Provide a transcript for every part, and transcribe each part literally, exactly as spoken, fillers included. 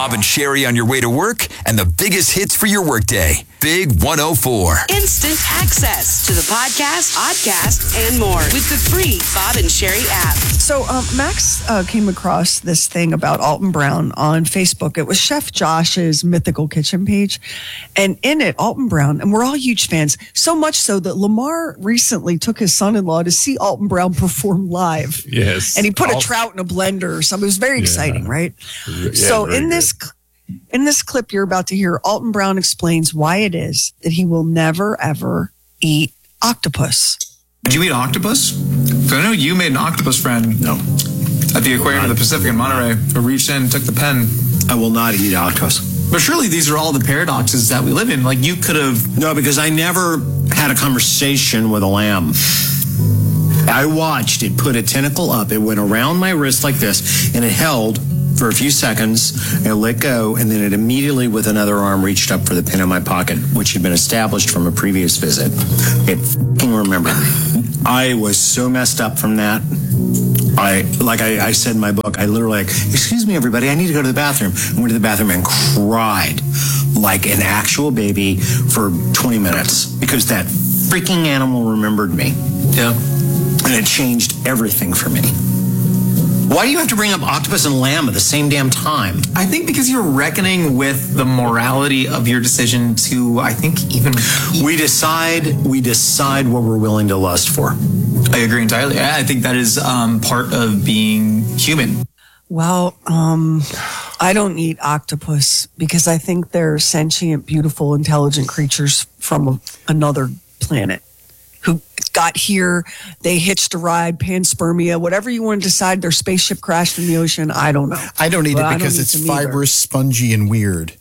Bob and Sherry on your way to work and the biggest hits for your workday. Big one oh four. Instant access to the podcast, podcast, and more with the free Bob and Sherry app. So um, Max uh, came across this thing about Alton Brown on Facebook. It was Chef Josh's Mythical Kitchen page. And in it, Alton Brown, and we're all huge fans, so much so that Lamar recently took his son-in-law to see Alton Brown perform live. Yes. And he put All- a trout in a blender or something. It was very Yeah. exciting, right? Yeah, so very in this in this clip you're about to hear, Alton Brown explains why it is that he will never, ever eat octopus. Did you eat octopus? 'Cause I know you made an octopus friend. No. At the aquarium of the Pacific in Monterey, who reached in, took the pen. I will not eat octopus. But surely these are all the paradoxes that we live in. Like you could have. No, because I never had a conversation with a lamb. I watched it put a tentacle up. It went around my wrist like this, and it held for a few seconds. It let go, and then it immediately, with another arm, reached up for the pin in my pocket, which had been established from a previous visit. It f***ing remembered me. I was so messed up from that. I, like I, I said in my book, I literally, like, excuse me, everybody, I need to go to the bathroom. I went to the bathroom and cried like an actual baby for twenty minutes because that freaking animal remembered me. Yeah. And it changed everything for me. Why do you have to bring up octopus and lamb at the same damn time? I think because you're reckoning with the morality of your decision to, I think, even... We decide, we decide what we're willing to lust for. I agree entirely. I think that is um, part of being human. Well, um, I don't eat octopus because I think they're sentient, beautiful, intelligent creatures from a, another planet who got here. They hitched a ride, panspermia, whatever you want to decide. Their spaceship crashed in the ocean. I don't know. I don't eat Well, I it because don't it's eat them either. fibrous, spongy, and weird.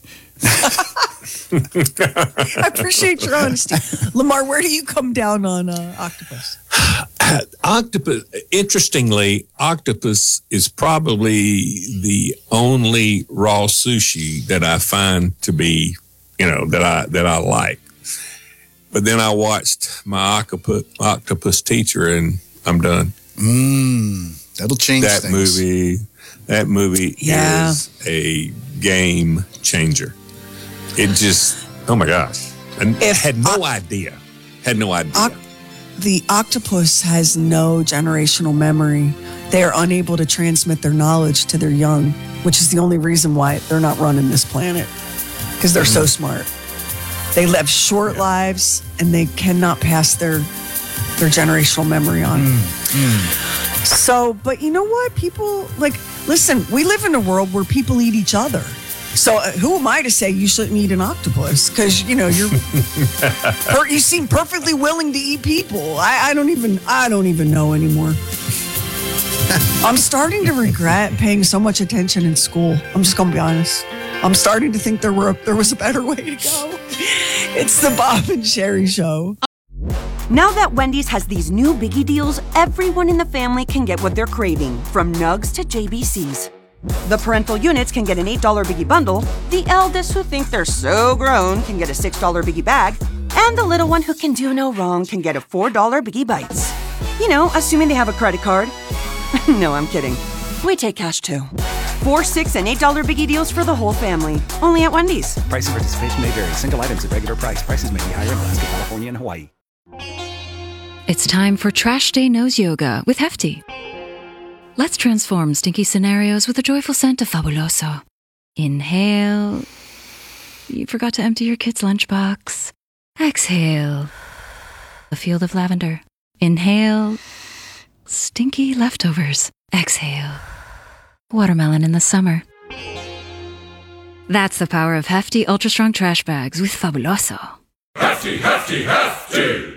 I appreciate your honesty. Lamar, where do you come down on uh, octopus? Octopus, interestingly, octopus is probably the only raw sushi that I find to be, you know, that I that I like. But then I watched my octopus, octopus teacher, and I'm done. Mmm, that'll change that things. movie. That movie Yeah. is a game changer. It just, oh my gosh, and If had no oc- idea, had no idea. Oc- the octopus has no generational memory. They are unable to transmit their knowledge to their young, which is the only reason why they're not running this planet, because they're so smart. They live short lives, and they cannot pass their their generational memory on. So, but you know what? People, like, listen, we live in a world where people eat each other. So uh, who am I to say you shouldn't eat an octopus? Because, you know, you're per, you seem perfectly willing to eat people. I, I don't even I don't even know anymore. I'm starting to regret paying so much attention in school. I'm just gonna be honest. I'm starting to think there were there was a better way to go. It's the Bob and Sherry Show. Now that Wendy's has these new biggie deals, everyone in the family can get what they're craving, from nugs to J B Cs. The parental units can get an eight dollar biggie bundle, the eldest who think they're so grown can get a six dollar biggie bag, and the little one who can do no wrong can get a four dollar biggie bites. You know, assuming they have a credit card. No, I'm kidding. We take cash too. Four, six, and eight dollar biggie deals for the whole family. Only at Wendy's. Price and participation may vary. Single items at regular price. Prices may be higher in Alaska, California, and Hawaii. It's time for Trash Day Nose Yoga with Hefty. Let's transform stinky scenarios with a joyful scent of Fabuloso. Inhale. You forgot to empty your kid's lunchbox. Exhale. A field of lavender. Inhale. Stinky leftovers. Exhale. Watermelon in the summer. That's the power of Hefty Ultra Strong Trash Bags with Fabuloso. Hefty, hefty, hefty!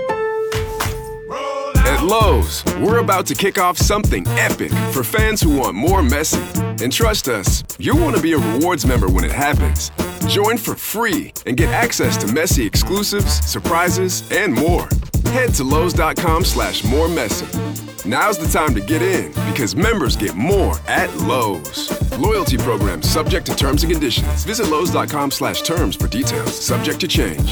At Lowe's, we're about to kick off something epic for fans who want more messy. And trust us, you'll want to be a rewards member when it happens. Join for free and get access to messy exclusives, surprises, and more. Head to Lowe's.com slash more messy. Now's the time to get in because members get more at Lowe's. Loyalty program subject to terms and conditions. Visit Lowe's.com slash terms for details. Subject to change.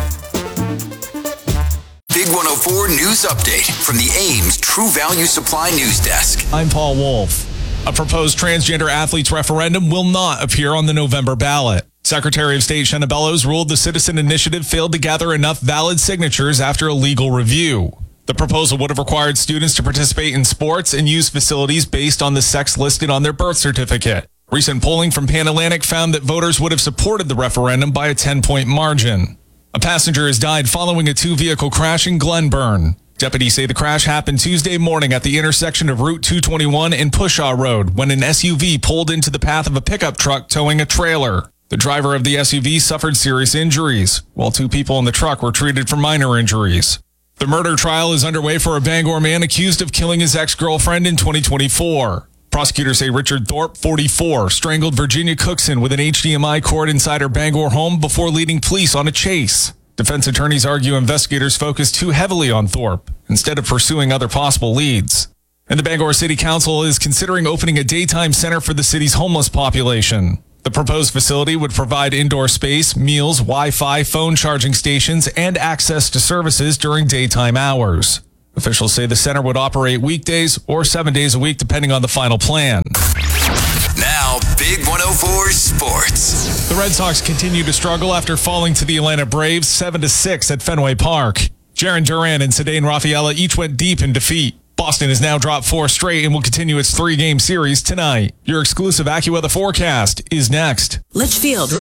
Big one oh four News Update from the Ames True Value Supply News Desk. I'm Paul Wolf. A proposed transgender athletes referendum will not appear on the November ballot. Secretary of State Shenna Bellows ruled the Citizen Initiative failed to gather enough valid signatures after a legal review. The proposal would have required students to participate in sports and use facilities based on the sex listed on their birth certificate. Recent polling from Pan Atlantic found that voters would have supported the referendum by a ten-point margin. A passenger has died following a two-vehicle crash in Glenburn. Deputies say the crash happened Tuesday morning at the intersection of Route two twenty-one and Pushaw Road when an S U V pulled into the path of a pickup truck towing a trailer. The driver of the S U V suffered serious injuries, while two people in the truck were treated for minor injuries. The murder trial is underway for a Bangor man accused of killing his ex-girlfriend in twenty twenty-four. Prosecutors say Richard Thorpe, forty-four, strangled Virginia Cookson with an H D M I cord inside her Bangor home before leading police on a chase. Defense attorneys argue investigators focused too heavily on Thorpe instead of pursuing other possible leads. And the Bangor City Council is considering opening a daytime center for the city's homeless population. The proposed facility would provide indoor space, meals, Wi-Fi, phone charging stations, and access to services during daytime hours. Officials say the center would operate weekdays or seven days a week, depending on the final plan. Now, Big one oh four Sports. The Red Sox continue to struggle after falling to the Atlanta Braves seven to six at Fenway Park. Jarren Duran and Ceddanne Rafaela each went deep in defeat. Boston has now dropped four straight and will continue its three-game series tonight. Your exclusive AccuWeather forecast is next. Litchfield